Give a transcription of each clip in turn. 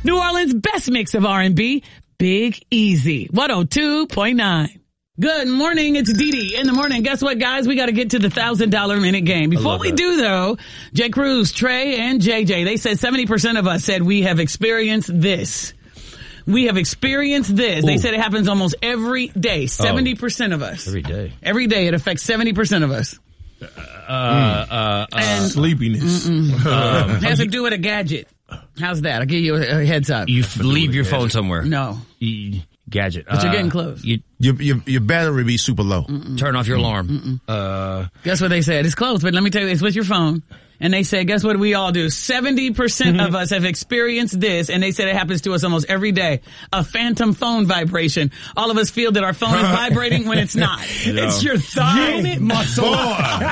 New Orleans' best mix of R&B, Big Easy, 102.9. Good morning, it's Dee in the morning. Guess what, guys? We got to get to the $1,000 minute game. Before we do, though, J. Cruz, Trey, and JJ, they said 70% of us said we have experienced this. We have experienced this. Ooh. They said it happens almost every day. 70% of us. Every day. Every day it affects 70% of us. And sleepiness. It has to do with a gadget. How's that? I'll give you a heads up. You leave your phone somewhere. No. Gadget. But you're getting close. Your battery be super low. Turn off your alarm. Guess what they said? It's close, but let me tell you, it's with your phone. And they said, guess what we all do? 70% of us have experienced this, and they said it happens to us almost every day. A phantom phone vibration. All of us feel that our phone is vibrating when it's not. It's your thigh unit muscle. Boy.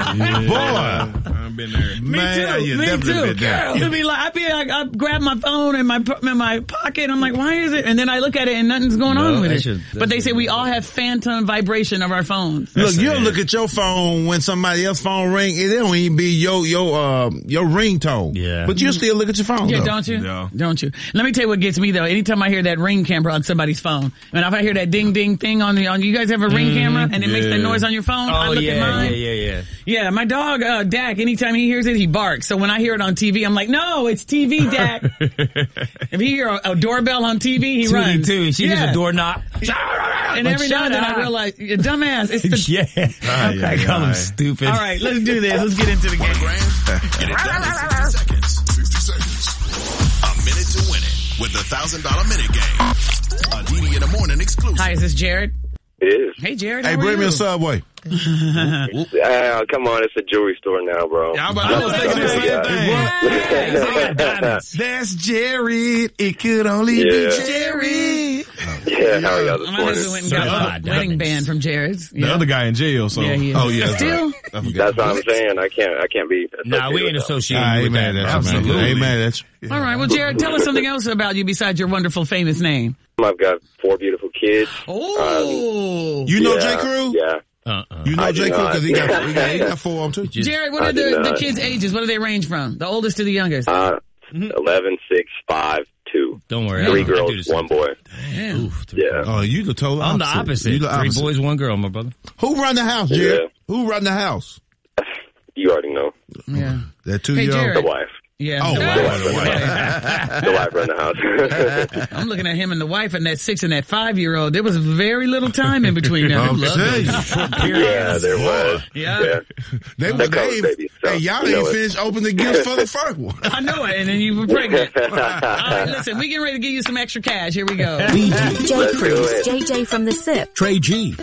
I've been there. Me too. It'll be like, I grab my phone in my pocket. I'm like, why is it? And then I look at it and nothing's going on with it. But they say we all have phantom vibration of our phones. Look, you'll look at your phone when somebody else's phone ring. It don't even be your ringtone. Yeah. But you still look at your phone. Yeah, though. don't you? Yeah. Don't you? Let me tell you what gets me though. Anytime I hear that Ring camera on somebody's phone, and if I hear that ding ding thing on you guys have a Ring camera and it makes that noise on your phone, I look at mine. Yeah, my dog, Dak, anytime he hears it, he barks. So when I hear it on TV, I'm like, no, it's TV, Dak. If he hear a doorbell on TV, he runs. Too. She hears a door knock. And every now and then I realize, you dumbass, it's the... I call him stupid. All right, let's do this. Let's get into the game. Get it done in 60 seconds. 60 seconds. A minute to win it with the $1,000 minute game. A Didi in the morning exclusive. Hi, is this Jared? It is. Hey, Jared. Hey, bring me a Subway. Come on, it's a jewelry store now, bro. I was thinking the same thing. That's Jared. It could only be Jared. Yeah, how are y'all this My morning? husband went and got a wedding band from Jared's. The other guy in jail, so. Yeah, he is. Oh, yeah. Still? That's what I'm saying. I can't be associated. Nah, we ain't associated I ain't with mad that. at you, Absolutely. man. Ain't mad at you. All right, well, Jared, tell us something else about you besides your wonderful, famous name. I've got 4 beautiful kids. Oh. You know J. Crew? Yeah. You know J. Crew because he got 4 of them too. Jared, what are the kids' ages? What do they range from? The oldest to the youngest? 11, 6, 5, 2. Don't worry. 3 girls, 1 boy. Damn. Yeah. Oh, you the total opposite. I'm the opposite. You the 3 opposite. boys, 1 girl, my brother. Who run the house, Jared? Yeah. Who run the house? You already know. Yeah. That 2-year-old. The wife. Yeah. Oh, The wife run the house. I'm looking at him and the wife and that 6 and that 5-year-old. There was very little time in between them. Yeah, there was. Yeah. They baby, so, hey, y'all didn't finish opening the gifts for the first one. I know it, and then you were pregnant. All right, listen, we getting ready to give you some extra cash. Here we go. J. Cruz, JJ from the SIP. Trey G.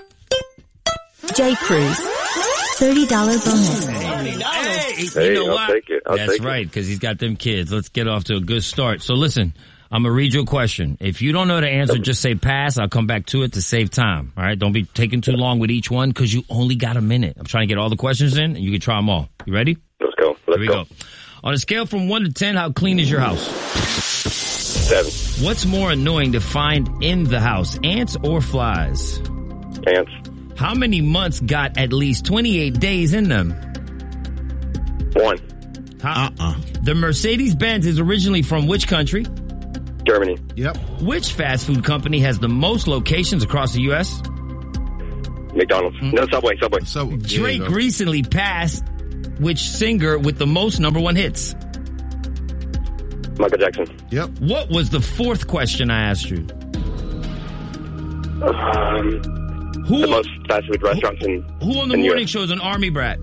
J. Cruz, $30 bonus. Hey, You know I'll what? take it. That's right, because he's got them kids. Let's get off to a good start. So listen, I'm going to read you a question. If you don't know the answer, just say pass. I'll come back to it to save time. All right? Don't be taking too long with each one because you only got a minute. I'm trying to get all the questions in, and you can try them all. You ready? Let's go. Here we go. On a scale from 1 to 10, how clean is your house? 7. What's more annoying to find in the house, ants or flies? Ants. How many months got at least 28 days in them? 1. The Mercedes-Benz is originally from which country? Germany. Yep. Which fast food company has the most locations across the U.S.? McDonald's. No, Subway. Drake recently passed which singer with the most #1 hits? Michael Jackson. Yep. What was the 4th question I asked you? The most fast food restaurants Who on the morning show is an Army brat?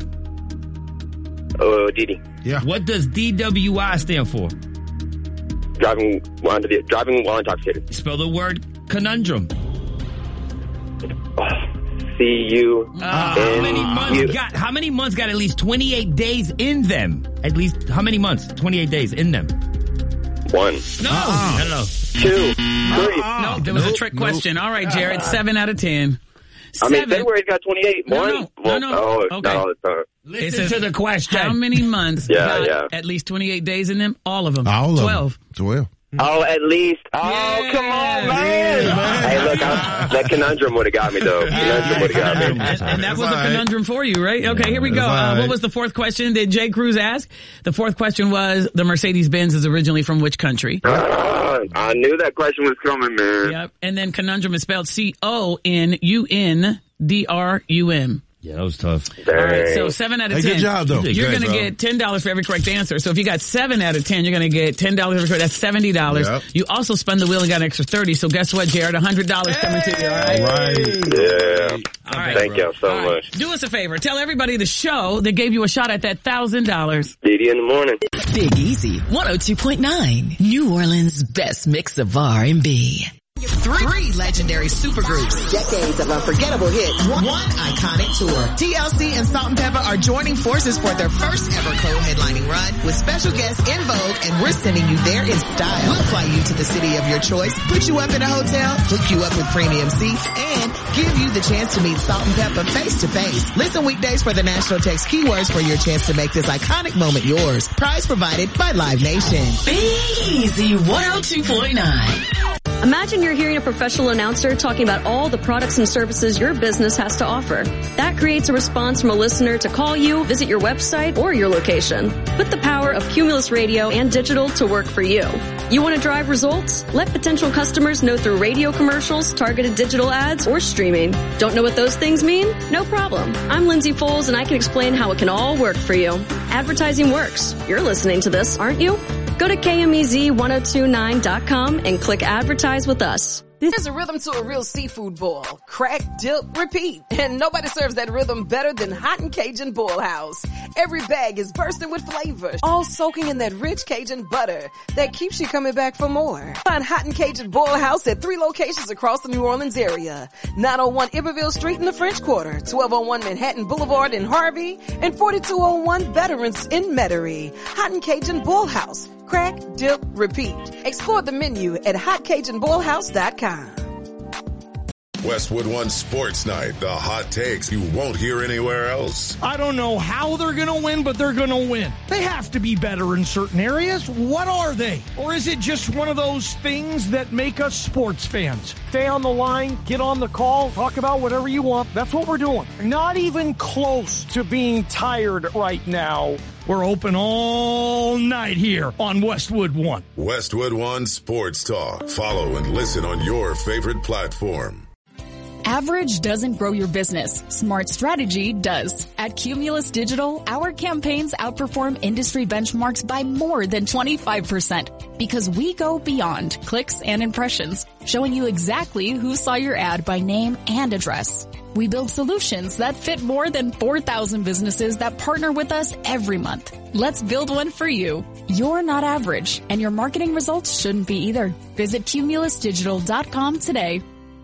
Didi. Yeah. What does DWI stand for? Driving while intoxicated. Spell the word conundrum. C-U. How many months got at least 28 days in them? At least how many months? 28 days in them. 1. No. 2. 3. No, there was a trick question. All right, Jared, 7 out of 10. I mean, February's got 28. No. Oh, it's Okay. not all the time. Listen to the question. How many months got at least 28 days in them? All of them. 12. 12. Oh, at least. Oh, come on, man. Hey, look, that conundrum would have got me, though. Conundrum would have got me. And that was a conundrum for you, right? Okay, here we go. What was the 4th question that J. Cruz asked? The 4th question was, the Mercedes-Benz is originally from which country? I knew that question was coming, man. Yep. And then conundrum is spelled CONUNDRUM. Yeah, that was tough. All right, so 7 out of 10. Good job, though. You're going to get $10 for every correct answer. So if you got 7 out of 10, you're going to get $10 for every correct. That's $70. Yep. You also spun the wheel and got an extra $30. So guess what, Jared? $100 coming to you. All right. Yeah. All right. Thank y'all so much. Do us a favor. Tell everybody the show that gave you a shot at that $1,000. Didi in the morning. Big Easy 102.9. New Orleans' best mix of R&B. Three legendary supergroups. Decades of unforgettable hits. One iconic tour. TLC and Salt-N-Pepa are joining forces for their first ever co-headlining run with special guests In Vogue, and we're sending you there in style. We'll fly you to the city of your choice, put you up in a hotel, hook you up with premium seats, and give you the chance to meet Salt-N-Pepa face to face. Listen weekdays for the national text keywords for your chance to make this iconic moment yours. Prize provided by Live Nation. Big Easy 102.9. Imagine you're hearing a professional announcer talking about all the products and services your business has to offer. That creates a response from a listener to call you, visit your website, or your location. Put the power of Cumulus Radio and digital to work for you. You want to drive results? Let potential customers know through radio commercials, targeted digital ads, or streaming. Don't know what those things mean? No problem. I'm Lindsay Foles, and I can explain how it can all work for you. Advertising works. You're listening to this, aren't you? Go to KMEZ1029.com and click advertise with us. There's a rhythm to a real seafood boil. Crack, dip, repeat. And nobody serves that rhythm better than Hot and Cajun Boil House. Every bag is bursting with flavor, all soaking in that rich Cajun butter that keeps you coming back for more. Find Hot and Cajun Boil House at 3 locations across the New Orleans area. 901 Iberville Street in the French Quarter, 1201 Manhattan Boulevard in Harvey, and 4201 Veterans in Metairie. Hot and Cajun Boil House. Crack, dip, repeat. Explore the menu at hotcajunboilhouse.com. Westwood One Sports Night, the hot takes you won't hear anywhere else. I don't know how they're going to win, but they're going to win. They have to be better in certain areas. What are they? Or is it just one of those things that make us sports fans? Stay on the line, get on the call, talk about whatever you want. That's what we're doing. Not even close to being tired right now. We're open all night here on Westwood One. Westwood One Sports Talk. Follow and listen on your favorite platform. Average doesn't grow your business. Smart strategy does. At Cumulus Digital, our campaigns outperform industry benchmarks by more than 25% because we go beyond clicks and impressions, showing you exactly who saw your ad by name and address. We build solutions that fit more than 4,000 businesses that partner with us every month. Let's build one for you. You're not average, and your marketing results shouldn't be either. Visit cumulusdigital.com today.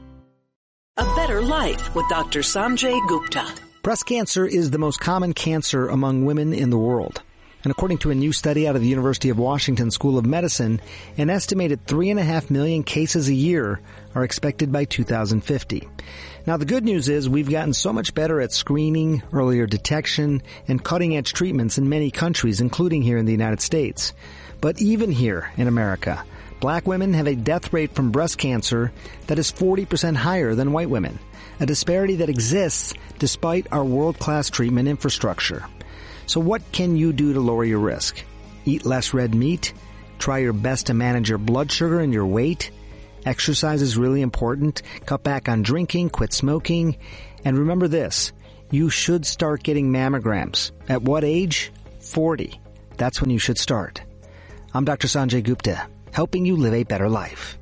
A Better Life with Dr. Sanjay Gupta. Breast cancer is the most common cancer among women in the world. And according to a new study out of the University of Washington School of Medicine, an estimated 3.5 million cases a year are expected by 2050. Now, the good news is we've gotten so much better at screening, earlier detection, and cutting-edge treatments in many countries, including here in the United States. But even here in America, Black women have a death rate from breast cancer that is 40% higher than white women, a disparity that exists despite our world-class treatment infrastructure. So what can you do to lower your risk? Eat less red meat? Try your best to manage your blood sugar and your weight? Exercise is really important. Cut back on drinking, quit smoking. And remember this, you should start getting mammograms. At what age? 40. That's when you should start. I'm Dr. Sanjay Gupta, helping you live a better life.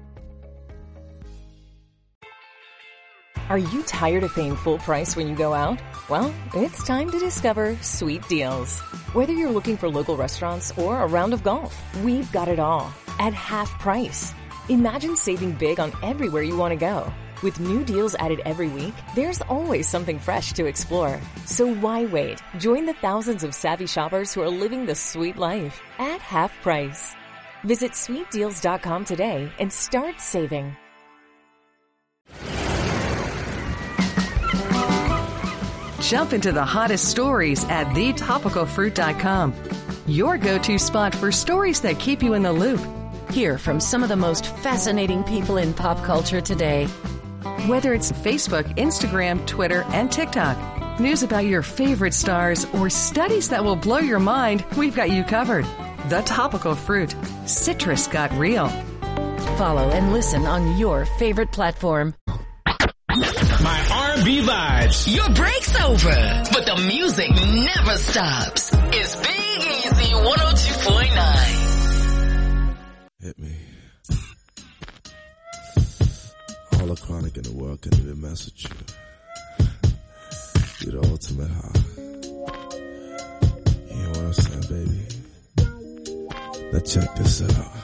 Are you tired of paying full price when you go out? Well, it's time to discover Sweet Deals. Whether you're looking for local restaurants or a round of golf, we've got it all at half price. Imagine saving big on everywhere you want to go. With new deals added every week, there's always something fresh to explore. So why wait? Join the thousands of savvy shoppers who are living the sweet life at half price. Visit sweetdeals.com today and start saving. Jump into the hottest stories at thetopicalfruit.com. Your go-to spot for stories that keep you in the loop. Hear from some of the most fascinating people in pop culture today. Whether it's Facebook, Instagram, Twitter, and TikTok, news about your favorite stars, or studies that will blow your mind, we've got you covered. The Topical Fruit. Citrus got real. follow and listen on your favorite platform. My R&B vibes. Your break's over, but the music never stops. It's Big Easy 102.9. Hit me. All the chronic in the world couldn't even mess with you. You're the ultimate high. You know what I'm saying, baby? Now check this out.